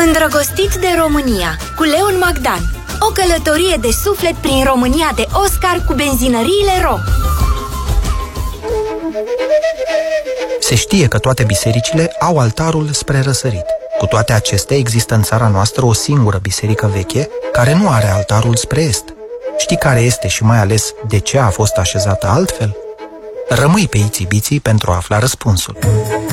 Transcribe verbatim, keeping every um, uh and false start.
Îndrăgostit de România, cu Leon Magdan. O călătorie de suflet prin România de Oscar cu benzinăriile Ro. Se știe că toate bisericile au altarul spre răsărit. Cu toate acestea, există în țara noastră o singură biserică veche care nu are altarul spre est. Știi care este și mai ales de ce a fost așezată altfel? Rămâi pe Itsy Bitsy pentru a afla răspunsul.